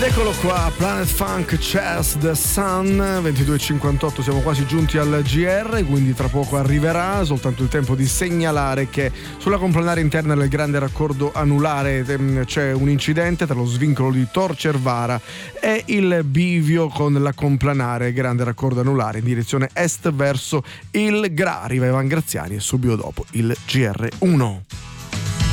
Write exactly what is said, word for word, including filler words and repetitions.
Eccolo qua, Planet Funk Chess The Sun, ventidue e cinquantotto, siamo quasi giunti al G R, quindi tra poco arriverà, soltanto il tempo di segnalare che sulla complanare interna del grande raccordo anulare c'è un incidente tra lo svincolo di Tor Cervara e il bivio con la complanare grande raccordo anulare in direzione est verso il Gra. Arriva Ivan Graziani e subito dopo il G R uno.